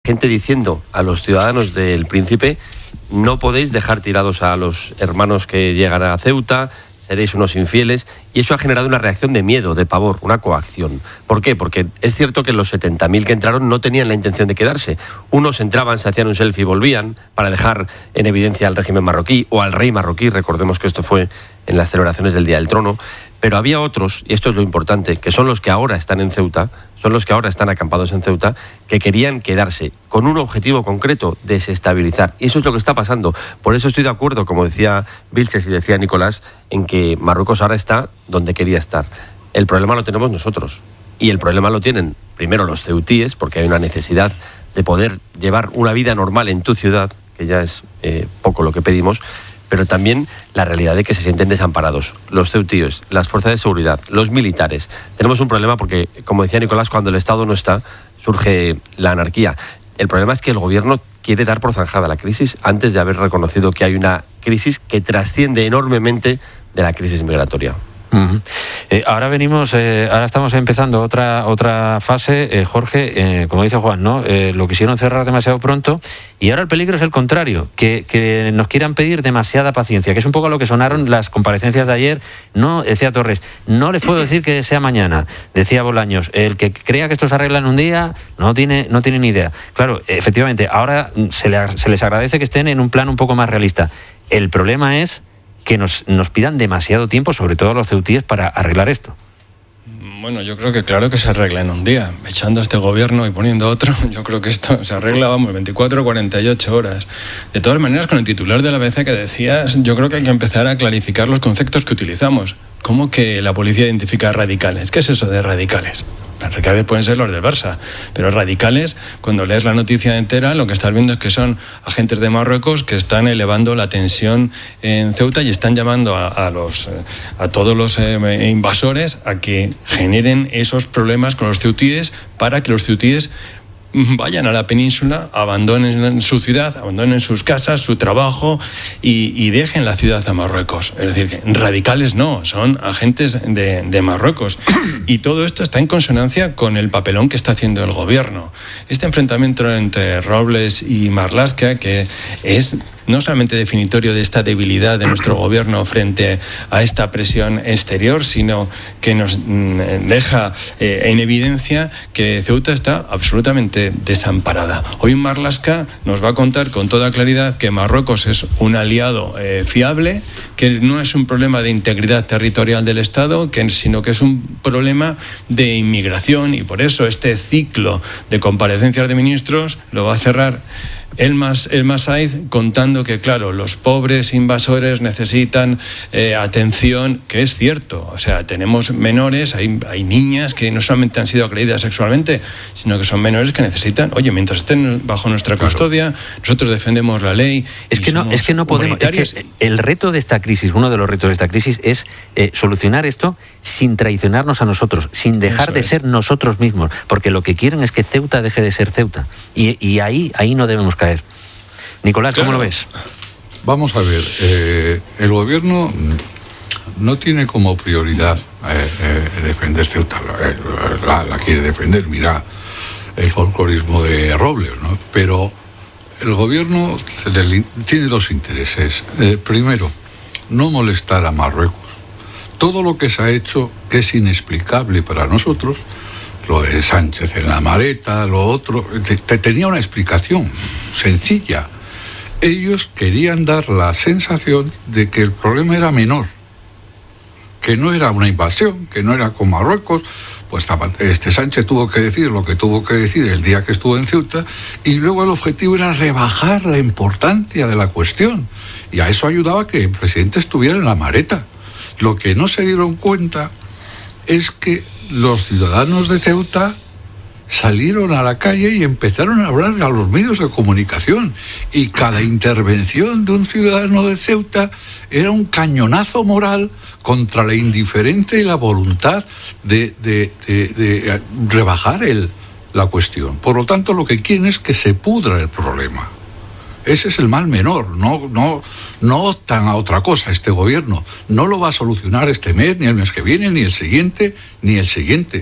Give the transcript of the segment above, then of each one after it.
gente diciendo a los ciudadanos del Príncipe: no podéis dejar tirados a los hermanos que llegan a Ceuta, seréis unos infieles, y eso ha generado una reacción de miedo, de pavor, una coacción. ¿Por qué? Porque es cierto que los 70.000 que entraron no tenían la intención de quedarse. Unos entraban, se hacían un selfie y volvían para dejar en evidencia al régimen marroquí o al rey marroquí. Recordemos que esto fue en las celebraciones del Día del Trono. Pero había otros, y esto es lo importante, que son los que ahora están en Ceuta, son los que ahora están acampados en Ceuta, que querían quedarse con un objetivo concreto: desestabilizar. Y eso es lo que está pasando. Por eso estoy de acuerdo, como decía Vilches y decía Nicolás, en que Marruecos ahora está donde quería estar. El problema lo tenemos nosotros. Y el problema lo tienen primero los ceutíes, porque hay una necesidad de poder llevar una vida normal en tu ciudad, que ya es poco lo que pedimos, pero también la realidad de que se sienten desamparados. Los ceutíes, las fuerzas de seguridad, los militares. Tenemos un problema porque, como decía Nicolás, cuando el Estado no está, surge la anarquía. El problema es que el gobierno quiere dar por zanjada la crisis antes de haber reconocido que hay una crisis que trasciende enormemente de la crisis migratoria. Uh-huh. Ahora estamos empezando otra fase, Jorge, como dice Juan, ¿no? Lo quisieron cerrar demasiado pronto y ahora el peligro es el contrario, que nos quieran pedir demasiada paciencia, que es un poco lo que sonaron las comparecencias de ayer. No, decía Torres, no les puedo decir que sea mañana, decía Bolaños, el que crea que esto se arregla en un día no tiene ni idea. Claro, efectivamente, ahora se les agradece que estén en un plan un poco más realista. El problema es que nos pidan demasiado tiempo, sobre todo los ceutíes, para arreglar esto. Bueno, yo creo que claro que se arregla en un día. Echando a este gobierno y poniendo otro, yo creo que esto se arregla, 24 o 48 horas. De todas maneras, con el titular de la ABC que decías, yo creo que hay que empezar a clarificar los conceptos que utilizamos. ¿Cómo que la policía identifica radicales? ¿Qué es eso de radicales? Radicales pueden ser los del Barça, pero radicales, cuando lees la noticia entera, lo que estás viendo es que son agentes de Marruecos que están elevando la tensión en Ceuta y están llamando a todos los invasores a que generen esos problemas con los ceutíes para que los ceutíes vayan a la península, abandonen su ciudad, abandonen sus casas, su trabajo y dejen la ciudad a Marruecos. Es decir, que radicales no, son agentes de Marruecos. Y todo esto está en consonancia con el papelón que está haciendo el gobierno. Este enfrentamiento entre Robles y Marlaska, que es no solamente definitorio de esta debilidad de nuestro gobierno frente a esta presión exterior, sino que nos deja en evidencia que Ceuta está absolutamente desamparada. Hoy Marlaska nos va a contar con toda claridad que Marruecos es un aliado fiable, que no es un problema de integridad territorial del Estado, sino que es un problema de inmigración, y por eso este ciclo de comparecencias de ministros lo va a cerrar El Saiz, contando que, claro, los pobres invasores necesitan atención, que es cierto. O sea, tenemos menores, hay niñas que no solamente han sido agredidas sexualmente, sino que son menores que necesitan, oye, mientras estén bajo nuestra custodia, nosotros defendemos la ley. Es que no podemos. Es que el reto de esta crisis, uno de los retos de esta crisis, es solucionar esto sin traicionarnos a nosotros, sin dejar de ser nosotros mismos, porque lo que quieren es que Ceuta deje de ser Ceuta. Y ahí no debemos caer. Nicolás, ¿cómo lo ves? Vamos a ver, el gobierno no tiene como prioridad defender Ceuta, la quiere defender, mira el folclorismo de Robles, ¿no? Pero el gobierno tiene dos intereses. Primero, no molestar a Marruecos. Todo lo que se ha hecho, que es inexplicable para nosotros, lo de Sánchez en la maleta, lo otro, tenía una explicación sencilla. Ellos querían dar la sensación de que el problema era menor, que no era una invasión, que no era con Marruecos. Pues Sánchez tuvo que decir lo que tuvo que decir el día que estuvo en Ceuta, y luego el objetivo era rebajar la importancia de la cuestión, y a eso ayudaba que el presidente estuviera en la maleta. Lo que no se dieron cuenta es que los ciudadanos de Ceuta salieron a la calle y empezaron a hablar a los medios de comunicación, y cada intervención de un ciudadano de Ceuta era un cañonazo moral contra la indiferencia y la voluntad de rebajar la cuestión. Por lo tanto, lo que quieren es que se pudra el problema. Ese es el mal menor. No optan a otra cosa. Este gobierno no lo va a solucionar este mes, ni el mes que viene, ni el siguiente, ni el siguiente.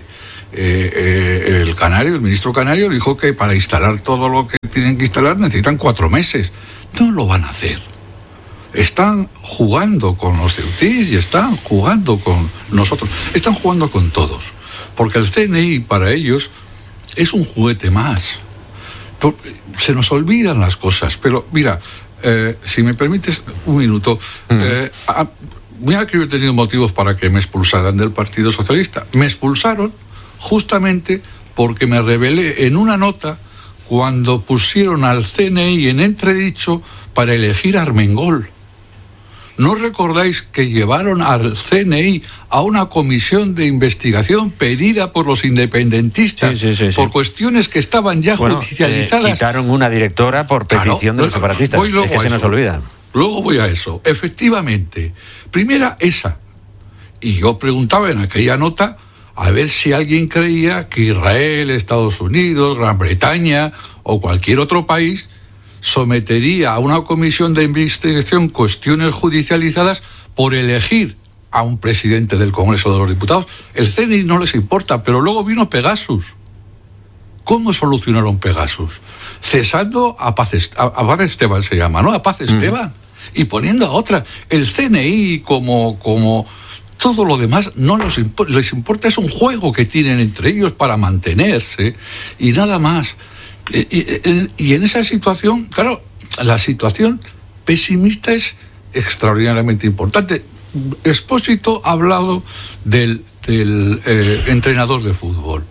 el ministro canario dijo que para instalar todo lo que tienen que instalar necesitan 4 meses. No lo van a hacer. Están jugando con los ceutís y están jugando con nosotros. Están jugando con todos. Porque el CNI para ellos es un juguete más. Se nos olvidan las cosas. Pero mira, si me permites un minuto, mira que yo he tenido motivos para que me expulsaran del Partido Socialista. Me expulsaron justamente porque me rebelé en una nota cuando pusieron al CNI en entredicho para elegir a Armengol. ¿No recordáis que llevaron al CNI a una comisión de investigación pedida por los independentistas por cuestiones que estaban ya judicializadas? Quitaron una directora por petición de los separatistas. Es que se nos olvida. Luego voy a eso. Efectivamente, primera esa. Y yo preguntaba en aquella nota a ver si alguien creía que Israel, Estados Unidos, Gran Bretaña o cualquier otro país sometería a una comisión de investigación cuestiones judicializadas por elegir a un presidente del Congreso de los Diputados. El CNI no les importa, pero luego vino Pegasus. ¿Cómo solucionaron Pegasus? Cesando a Paz Esteban se llama, ¿no? A Paz Esteban. Y poniendo a otra. El CNI como todo lo demás no les importa, es un juego que tienen entre ellos para mantenerse y nada más. Y en esa situación, claro, la situación pesimista es extraordinariamente importante. Expósito ha hablado del entrenador de fútbol.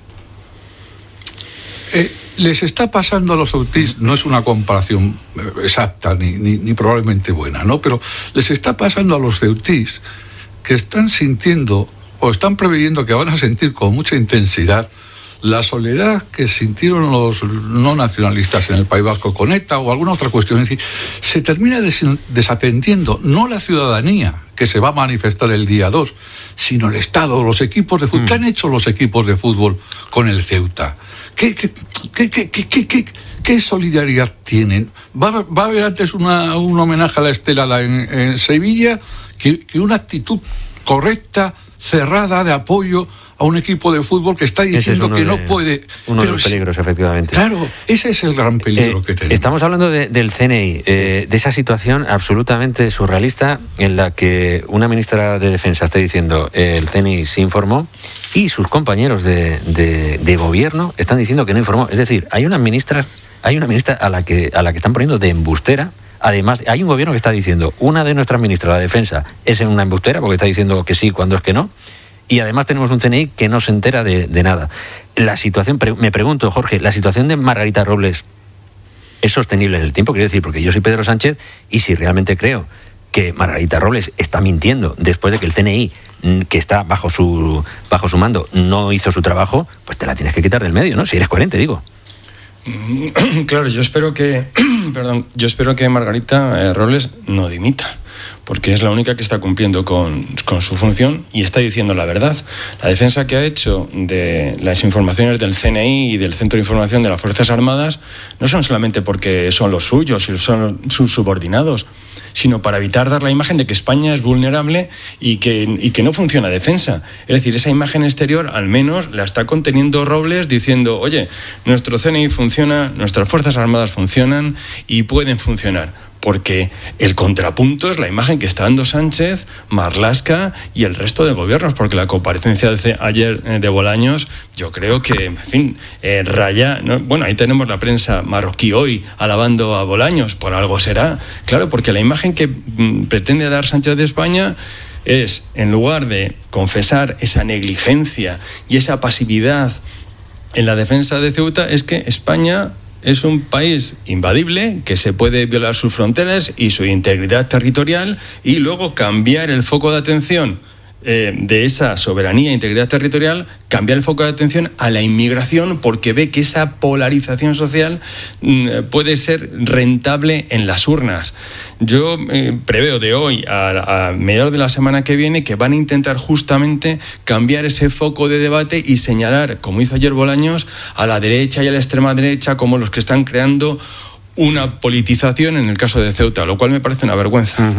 Les está pasando a los autistas, no es una comparación exacta ni probablemente buena, ¿no? Pero les está pasando a los ceutís que están sintiendo o están preveyendo que van a sentir con mucha intensidad la soledad que sintieron los no nacionalistas en el País Vasco con ETA o alguna otra cuestión. Es decir, se termina desatendiendo no la ciudadanía que se va a manifestar el día 2, sino el Estado, los equipos de fútbol. ¿Qué han hecho los equipos de fútbol con el Ceuta? ¿Qué solidaridad tienen? Va a haber antes un homenaje a la Estelada en Sevilla que una actitud correcta, cerrada, de apoyo a un equipo de fútbol que está diciendo que no puede. Uno de los peligros, efectivamente. Claro, ese es el gran peligro que tenemos. Estamos hablando del CNI, de esa situación absolutamente surrealista en la que una ministra de Defensa está diciendo el CNI se informó y sus compañeros de gobierno están diciendo que no informó. Es decir, hay una ministra a la que están poniendo de embustera. Además, hay un gobierno que está diciendo una de nuestras ministras, la Defensa, es una embustera porque está diciendo que sí cuando es que no. Y además tenemos un CNI que no se entera de nada. La situación, me pregunto, Jorge, ¿la situación de Margarita Robles es sostenible en el tiempo? Quiero decir, porque yo soy Pedro Sánchez y si realmente creo que Margarita Robles está mintiendo después de que el CNI, que está bajo su mando, no hizo su trabajo, pues te la tienes que quitar del medio, ¿no? Si eres coherente, digo. Claro, yo espero que Margarita Robles no dimita, porque es la única que está cumpliendo con su función y está diciendo la verdad. La defensa que ha hecho de las informaciones del CNI y del Centro de Información de las Fuerzas Armadas no son solamente porque son los suyos y son sus subordinados, sino para evitar dar la imagen de que España es vulnerable y que no funciona defensa. Es decir, esa imagen exterior al menos la está conteniendo Robles diciendo, oye, nuestro CNI funciona, nuestras Fuerzas Armadas funcionan y pueden funcionar. Porque el contrapunto es la imagen que está dando Sánchez, Marlaska y el resto de gobiernos, porque la comparecencia de ayer de Bolaños, yo creo que, en fin, raya, ¿no? Bueno, ahí tenemos la prensa marroquí hoy alabando a Bolaños, por algo será, claro, porque la imagen que pretende dar Sánchez de España es, en lugar de confesar esa negligencia y esa pasividad en la defensa de Ceuta, es que España es un país invadible, que se puede violar sus fronteras y su integridad territorial, y luego cambiar el foco de atención de esa soberanía e integridad territorial, cambiar el foco de atención a la inmigración, porque ve que esa polarización social puede ser rentable en las urnas. Yo preveo de hoy a mediados de la semana que viene que van a intentar justamente cambiar ese foco de debate y señalar, como hizo ayer Bolaños, a la derecha y a la extrema derecha como los que están creando una politización en el caso de Ceuta, lo cual me parece una vergüenza. Uh-huh.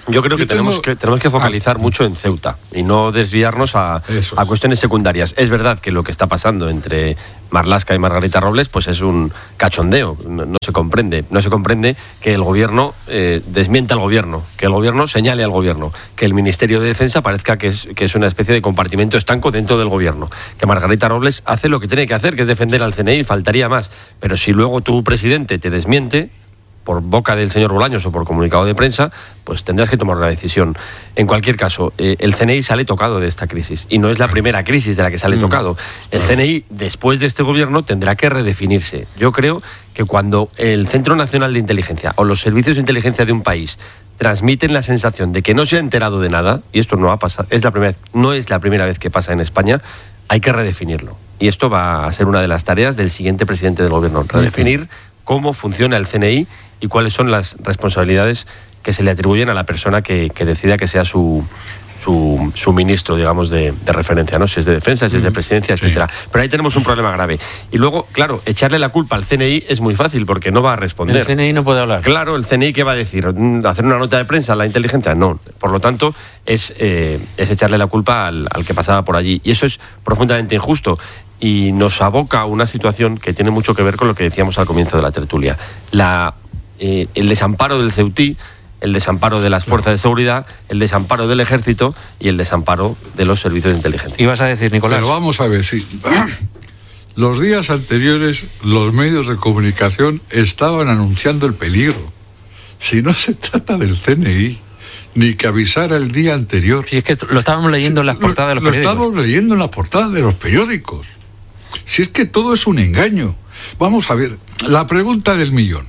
Yo creo que tenemos que focalizar mucho en Ceuta y no desviarnos a cuestiones secundarias. Es verdad que lo que está pasando entre Marlaska y Margarita Robles pues es un cachondeo, no se comprende que el gobierno desmienta al gobierno, que el gobierno señale al gobierno, que el Ministerio de Defensa parezca que es una especie de compartimento estanco dentro del gobierno, que Margarita Robles hace lo que tiene que hacer, que es defender al CNI, faltaría más, pero si luego tu presidente te desmiente por boca del señor Bolaños o por comunicado de prensa, pues tendrás que tomar una decisión. En cualquier caso, el CNI sale tocado de esta crisis y no es la primera crisis de la que sale tocado. El CNI, después de este gobierno, tendrá que redefinirse. Yo creo que cuando el Centro Nacional de Inteligencia o los servicios de inteligencia de un país transmiten la sensación de que no se ha enterado de nada, y esto no ha pasado, no es la primera vez que pasa en España, hay que redefinirlo. Y esto va a ser una de las tareas del siguiente presidente del gobierno, redefinir cómo funciona el CNI y cuáles son las responsabilidades que se le atribuyen a la persona que decida que sea su ministro, digamos, de referencia, ¿no? Si es de defensa, si es de presidencia, etcétera. Pero ahí tenemos un problema grave. Y luego, claro, echarle la culpa al CNI es muy fácil porque no va a responder. El CNI no puede hablar. Claro, el CNI, ¿qué va a decir? ¿Hacer una nota de prensa a la inteligencia? No. Por lo tanto, es echarle la culpa al que pasaba por allí. Y eso es profundamente injusto. Y nos aboca a una situación que tiene mucho que ver con lo que decíamos al comienzo de la tertulia. El desamparo del Ceutí, el desamparo de las fuerzas de seguridad, el desamparo del ejército y el desamparo de los servicios de inteligencia. ¿Ibas a decir, Nicolás? Pero vamos a ver, sí. Los días anteriores, los medios de comunicación estaban anunciando el peligro. Si no se trata del CNI, ni que avisara el día anterior. Si es que lo estábamos leyendo en las portadas de los periódicos. Lo estábamos leyendo en las portadas de los periódicos. Si es que todo es un engaño. Vamos a ver, la pregunta del millón.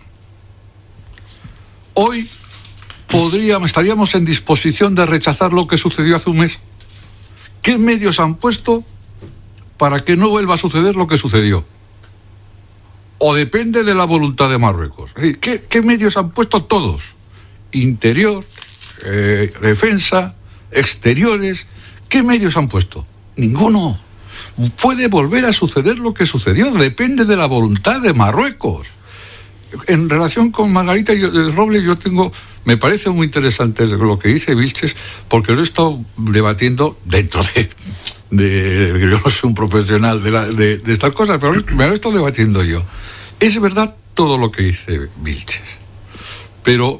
Hoy estaríamos en disposición de rechazar lo que sucedió hace un mes. ¿Qué medios han puesto para que no vuelva a suceder lo que sucedió? O depende de la voluntad de Marruecos. Es decir, ¿qué medios han puesto? Todos. Interior, defensa, exteriores. ¿Qué medios han puesto? Ninguno. Puede volver a suceder lo que sucedió, depende de la voluntad de Marruecos. En relación con Margarita Robles, me parece muy interesante lo que dice Vilches, porque lo he estado debatiendo dentro de yo no soy un profesional de estas cosas, pero me lo he estado debatiendo yo. Es verdad todo lo que dice Vilches, pero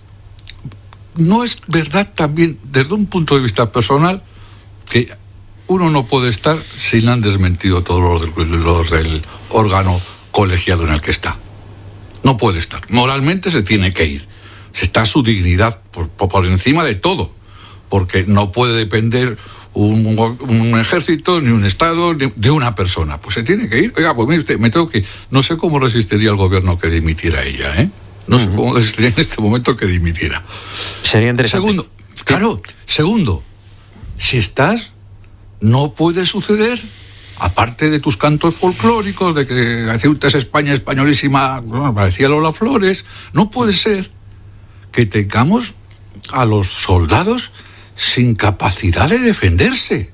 no es verdad también, desde un punto de vista personal, que uno no puede estar si le han desmentido todos los del órgano colegiado en el que está. No puede estar. Moralmente se tiene que ir. Está su dignidad por encima de todo. Porque no puede depender un ejército, ni un Estado, ni de una persona. Pues se tiene que ir. Oiga, pues mire usted, me tengo que ir. No sé cómo resistiría el gobierno que dimitiera ella, ¿eh? No sé cómo resistiría en este momento que dimitiera. Sería interesante. Segundo, si estás, no puede suceder, aparte de tus cantos folclóricos, de que Ceuta es España españolísima, bueno, parecía Lola Flores, no puede ser que tengamos a los soldados sin capacidad de defenderse.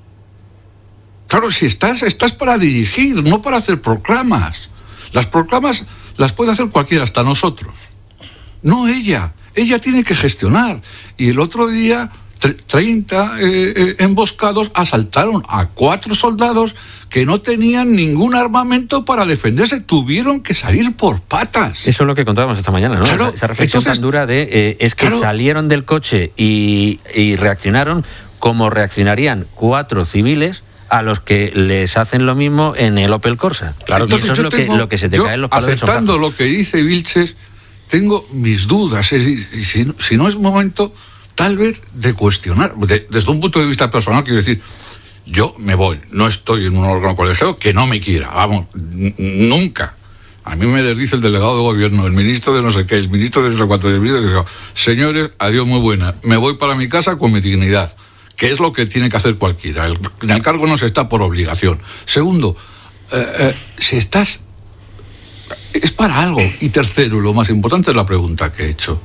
Claro, si estás para dirigir, no para hacer proclamas. Las proclamas las puede hacer cualquiera, hasta nosotros. No ella. Ella tiene que gestionar. Y el otro día 30 emboscados asaltaron a 4 soldados que no tenían ningún armamento para defenderse. Tuvieron que salir por patas. Eso es lo que contábamos esta mañana, ¿no? Claro, esa reflexión tan dura de es que salieron del coche y reaccionaron como reaccionarían 4 civiles a los que les hacen lo mismo en el Opel Corsa. Claro, entonces, eso es lo que se te cae en los palos del sombrajo. Aceptando lo que dice Vilches, tengo mis dudas. Si no es momento, tal vez, de cuestionar. Desde un punto de vista personal, quiero decir, yo me voy. No estoy en un órgano colegiado que no me quiera. Vamos, nunca. A mí me desdice el delegado de gobierno, el ministro de no sé qué, el ministro de no sé cuánto, el ministro de... Señores, adiós, muy buena. Me voy para mi casa con mi dignidad, que es lo que tiene que hacer cualquiera. En el cargo no se está por obligación. Segundo, si estás, es para algo. Y tercero, lo más importante es la pregunta que he hecho.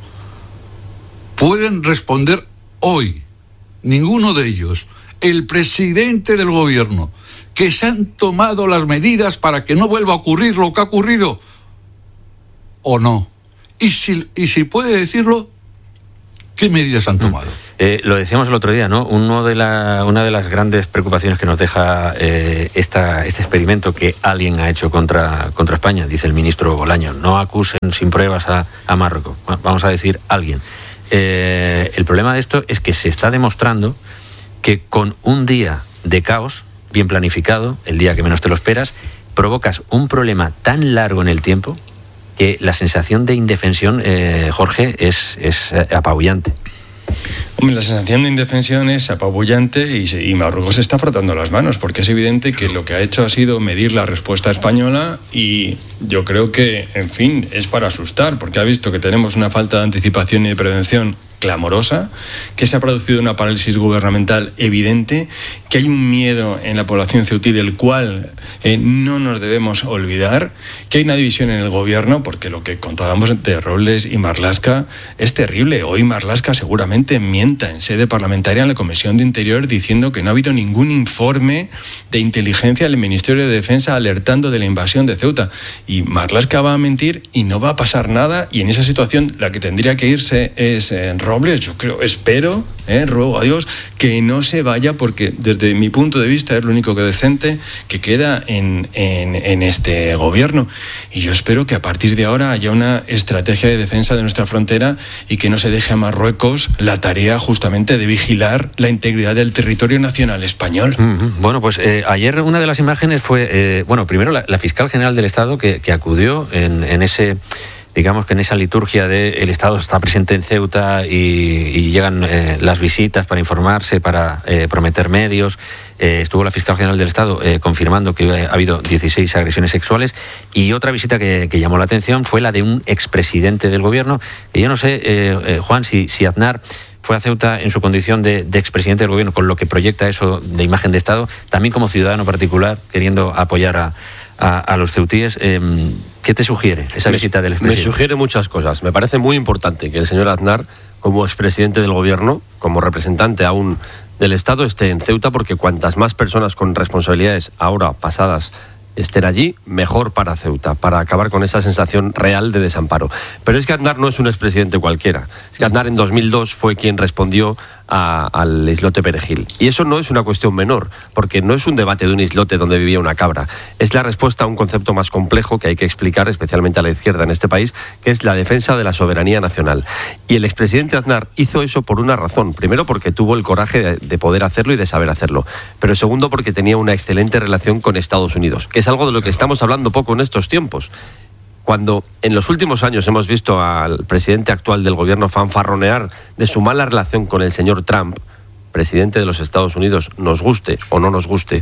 Pueden responder hoy, ninguno de ellos, el presidente del gobierno, que se han tomado las medidas para que no vuelva a ocurrir lo que ha ocurrido, o no. Y si puede decirlo, ¿Qué medidas han tomado? Lo decíamos el otro día, ¿no? Una de las grandes preocupaciones que nos deja este experimento que alguien ha hecho contra España, dice el ministro Bolaños, no acusen sin pruebas a Marruecos. Bueno, vamos a decir alguien. El problema de esto es que se está demostrando que con un día de caos bien planificado, el día que menos te lo esperas, provocas un problema tan largo en el tiempo que la sensación de indefensión, Jorge, es apabullante. Hombre, la sensación de indefensión es apabullante y Marruecos se está frotando las manos, porque es evidente que lo que ha hecho ha sido medir la respuesta española y yo creo que, en fin, es para asustar, porque ha visto que tenemos una falta de anticipación y de prevención clamorosa, que se ha producido una parálisis gubernamental evidente, que hay un miedo en la población ceutí del cual no nos debemos olvidar, que hay una división en el gobierno, porque lo que contábamos de Robles y Marlaska es terrible. Hoy Marlaska seguramente mienta en sede parlamentaria en la Comisión de Interior diciendo que no ha habido ningún informe de inteligencia del Ministerio de Defensa alertando de la invasión de Ceuta. Y Marlaska va a mentir y no va a pasar nada, y en esa situación la que tendría que irse es Robles. Yo creo, espero, ruego a Dios que no se vaya, porque desde mi punto de vista es lo único que decente que queda en este gobierno, y yo espero que a partir de ahora haya una estrategia de defensa de nuestra frontera y que no se deje a Marruecos la tarea justamente de vigilar la integridad del territorio nacional español. Bueno, pues ayer una de las imágenes fue, primero la fiscal general del Estado que acudió en ese... Digamos que en esa liturgia de el Estado está presente en Ceuta y llegan las visitas para informarse, para prometer medios. Estuvo la fiscal general del Estado confirmando que ha habido 16 agresiones sexuales, y otra visita que llamó la atención fue la de un expresidente del gobierno. Y yo no sé, Juan, si Aznar fue a Ceuta en su condición de expresidente del gobierno, con lo que proyecta eso de imagen de Estado, también como ciudadano particular, queriendo apoyar a los ceutíes. ¿Qué te sugiere esa visita del expresidente? Me sugiere muchas cosas. Me parece muy importante que el señor Aznar, como expresidente del gobierno, como representante aún del Estado, esté en Ceuta, porque cuantas más personas con responsabilidades ahora pasadas estén allí, mejor para Ceuta, para acabar con esa sensación real de desamparo. Pero es que Aznar no es un expresidente cualquiera. Es que Aznar en 2002 fue quien respondió al islote Perejil. Y eso no es una cuestión menor, porque no es un debate de un islote donde vivía una cabra. Es la respuesta a un concepto más complejo que hay que explicar, especialmente a la izquierda en este país, que es la defensa de la soberanía nacional. Y el expresidente Aznar hizo eso por una razón. Primero, porque tuvo el coraje de poder hacerlo y de saber hacerlo. Pero segundo, porque tenía una excelente relación con Estados Unidos, que es algo de lo que estamos hablando poco en estos tiempos. Cuando en los últimos años hemos visto al presidente actual del gobierno fanfarronear de su mala relación con el señor Trump, presidente de los Estados Unidos, nos guste o no nos guste,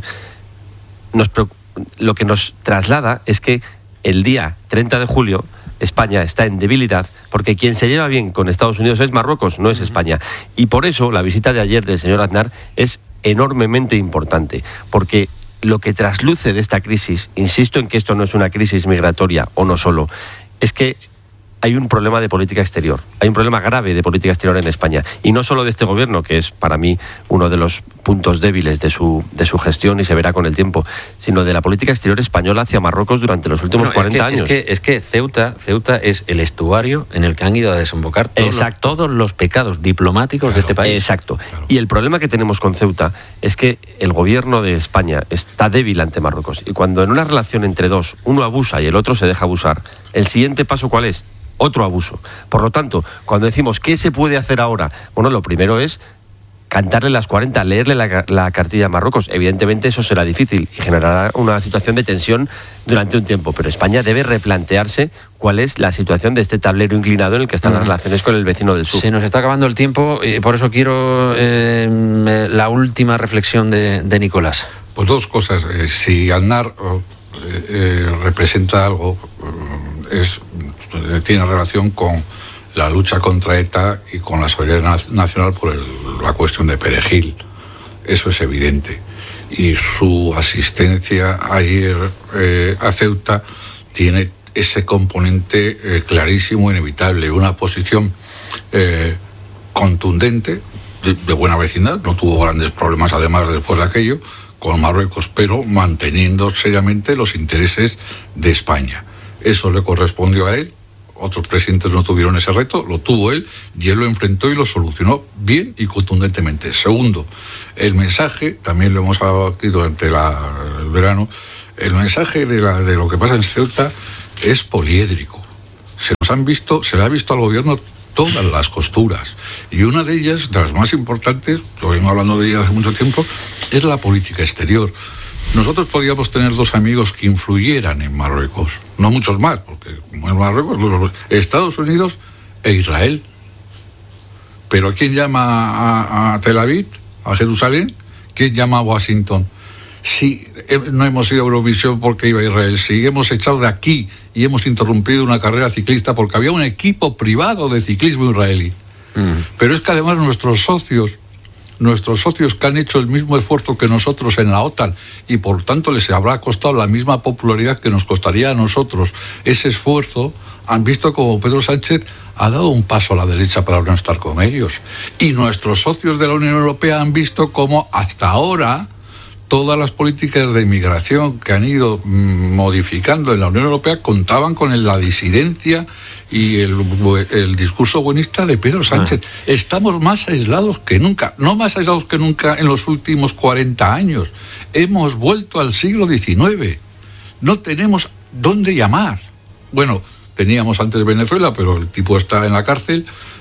lo que nos traslada es que el día 30 de julio España está en debilidad, porque quien se lleva bien con Estados Unidos es Marruecos, no es España. Y por eso la visita de ayer del señor Aznar es enormemente importante, porque lo que trasluce de esta crisis, insisto en que esto no es una crisis migratoria, o no solo, es que hay un problema de política exterior, hay un problema grave de política exterior en España, y no solo de este gobierno, que es para mí uno de los puntos débiles de su gestión, y se verá con el tiempo, sino de la política exterior española hacia Marruecos durante los últimos 40 años. Es que Ceuta es el estuario en el que han ido a desembocar todos los pecados diplomáticos de este país. Exacto. Y el problema que tenemos con Ceuta es que el gobierno de España está débil ante Marruecos, y cuando en una relación entre dos uno abusa y el otro se deja abusar, ¿el siguiente paso cuál es? Otro abuso. Por lo tanto, cuando decimos ¿qué se puede hacer ahora? Bueno, lo primero es cantarle las 40, leerle la cartilla a Marruecos. Evidentemente eso será difícil y generará una situación de tensión durante un tiempo, pero España debe replantearse cuál es la situación de este tablero inclinado en el que están las relaciones con el vecino del sur. Se nos está acabando el tiempo y por eso quiero la última reflexión de Nicolás. Pues dos cosas. Si Aznar representa algo, tiene relación con la lucha contra ETA y con la soberanía nacional por la cuestión de Perejil. Eso es evidente. Y su asistencia ayer a Ceuta tiene ese componente clarísimo, inevitable, una posición contundente, de buena vecindad. No tuvo grandes problemas, además, después de aquello, con Marruecos, pero manteniendo seriamente los intereses de España. Eso le correspondió a él, otros presidentes no tuvieron ese reto, lo tuvo él y él lo enfrentó y lo solucionó bien y contundentemente. Segundo, el mensaje, también lo hemos hablado aquí durante el verano, el mensaje de lo que pasa en Ceuta es poliédrico. Se le ha visto al gobierno todas las costuras. Y una de ellas, de las más importantes, lo vengo hablando de ella hace mucho tiempo, es la política exterior. Nosotros podíamos tener dos amigos que influyeran en Marruecos, no muchos más, porque como en Marruecos, Estados Unidos e Israel. Pero ¿quién llama a Tel Aviv, a Jerusalén? ¿Quién llama a Washington? Si no hemos ido a Eurovisión porque iba a Israel, si hemos echado de aquí y hemos interrumpido una carrera ciclista porque había un equipo privado de ciclismo israelí. Pero es que además nuestros socios que han hecho el mismo esfuerzo que nosotros en la OTAN y por tanto les habrá costado la misma popularidad que nos costaría a nosotros ese esfuerzo, han visto como Pedro Sánchez ha dado un paso a la derecha para no estar con ellos. Y nuestros socios de la Unión Europea han visto cómo hasta ahora todas las políticas de inmigración que han ido modificando en la Unión Europea contaban con la disidencia y el discurso buenista de Pedro Sánchez. Estamos más aislados que nunca, no más aislados que nunca en los últimos 40 años. Hemos vuelto al siglo XIX. No tenemos dónde llamar. Bueno, teníamos antes Venezuela, pero el tipo está en la cárcel.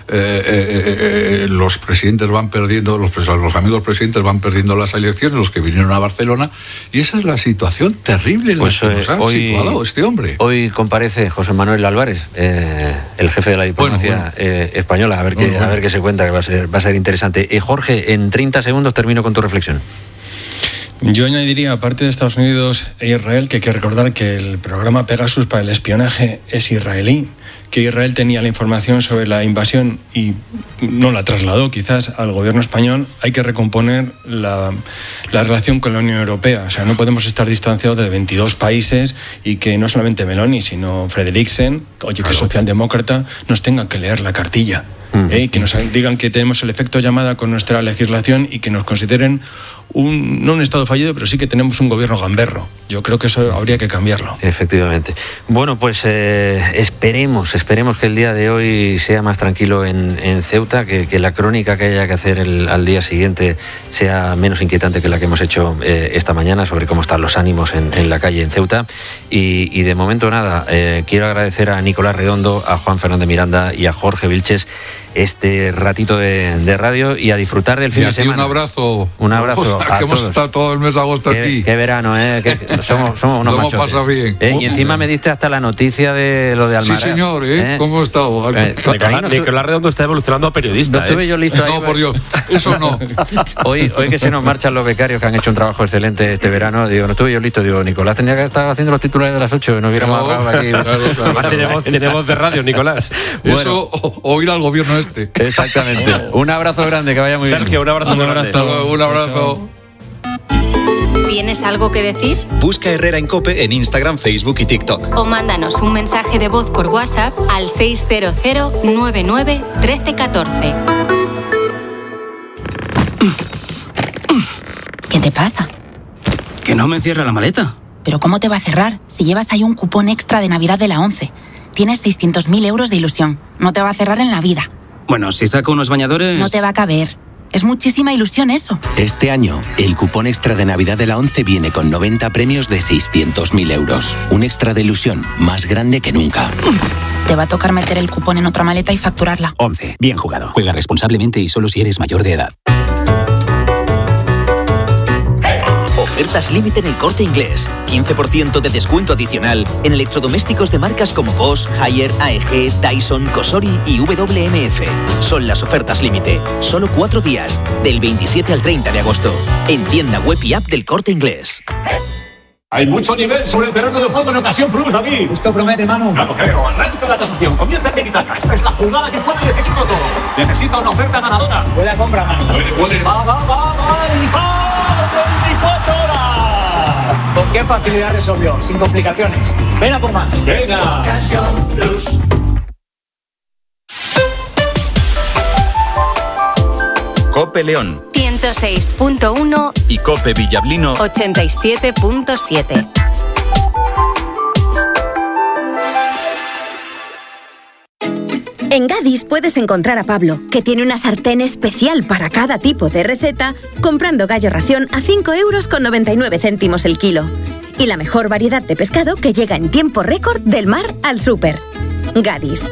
Los presidentes van perdiendo, los amigos presidentes van perdiendo las elecciones, los que vinieron a Barcelona, y esa es la situación terrible en la que nos ha situado este hombre. Hoy comparece José Manuel Álvarez, el jefe de la diplomacia española, a ver qué se cuenta, que va a ser interesante. Jorge, en 30 segundos termino con tu reflexión. Yo añadiría, aparte de Estados Unidos e Israel, que hay que recordar que el programa Pegasus para el espionaje es israelí, que Israel tenía la información sobre la invasión y no la trasladó quizás al gobierno español. Hay que recomponer la relación con la Unión Europea. O sea, no podemos estar distanciados de 22 países y que no solamente Meloni, sino Frederiksen, que es socialdemócrata, nos tenga que leer la cartilla. Que nos digan que tenemos el efecto llamada con nuestra legislación y que nos consideren no un Estado fallido, pero sí que tenemos un gobierno gamberro. Yo creo que eso habría que cambiarlo. Efectivamente. Bueno, pues esperemos que el día de hoy sea más tranquilo en Ceuta, que la crónica que haya que hacer al día siguiente sea menos inquietante que la que hemos hecho esta mañana sobre cómo están los ánimos en la calle en Ceuta. Y de momento nada, quiero agradecer a Nicolás Redondo, a Juan Fernández Miranda y a Jorge Vilches este ratito de radio y a disfrutar del fin de semana. Un abrazo. Un abrazo. Que hemos estado todo el mes de agosto aquí. Qué verano, que somos unos lo machos. hemos pasado bien. Y encima me diste hasta la noticia de lo de Almaraz. Sí, señor, ¿cómo he estado? Nicolás Redondo está evolucionando a periodista. No estuve yo listo ahí. No, por Dios, eso no. Hoy que se nos marchan los becarios que han hecho un trabajo excelente este verano, digo, no estuve yo listo. Digo, Nicolás tenía que estar haciendo los titulares de las 8 y nos hubiéramos ahorrado aquí. Además tenemos de radio, Nicolás. Bueno. Eso, o ir al gobierno este. Exactamente. Un abrazo grande, que vaya muy bien. Sergio, un abrazo. Un abrazo. ¿Tienes algo que decir? Busca Herrera en COPE en Instagram, Facebook y TikTok. O mándanos un mensaje de voz por WhatsApp al 600-99-1314. ¿Qué te pasa? Que no me cierra la maleta. ¿Pero cómo te va a cerrar si llevas ahí un cupón extra de Navidad de la 11? Tienes 600.000 euros de ilusión. No te va a cerrar en la vida. Bueno, si saco unos bañadores... No te va a caber. Es muchísima ilusión eso. Este año, el cupón extra de Navidad de la 11 viene con 90 premios de 600.000 euros. Un extra de ilusión más grande que nunca. Te va a tocar meter el cupón en otra maleta y facturarla. 11. Bien jugado. Juega responsablemente y solo si eres mayor de edad. Ofertas límite en El Corte Inglés. 15% de descuento adicional en electrodomésticos de marcas como Bosch, Haier, AEG, Dyson, Cosori y WMF. Son las ofertas límite. Solo 4 días, del 27 al 30 de agosto. En tienda web y app del Corte Inglés. Hay mucho nivel sobre el terreno de juego en ocasión Plus, David. Esto promete, Manu. Claro, creo. Arranca la tasación. Comienza en Itaca. Esta es la jugada que puede decidirlo todo. Necesita una oferta ganadora. Buena compra, Manu. Va. 24 horas. ¿Con qué facilidad resolvió? Sin complicaciones. Ven a por más. Venga. Ocasión Plus. COPE León 106.1 y COPE Villablino 87.7. En Gadis puedes encontrar a Pablo, que tiene una sartén especial para cada tipo de receta, comprando Gallo Ración a 5,99 € el kilo. Y la mejor variedad de pescado que llega en tiempo récord del mar al súper. Gadis,